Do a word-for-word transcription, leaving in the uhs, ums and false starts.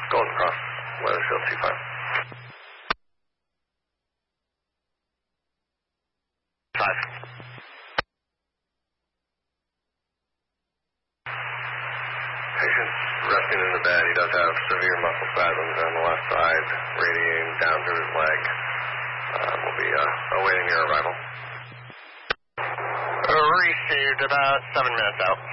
Golden Cross, Weathersfield two five. Five. Patient resting in the bed. He does have severe muscle spasms on the left side, radiating down through his leg. Uh, we'll be uh, awaiting your arrival. Received about seven minutes out.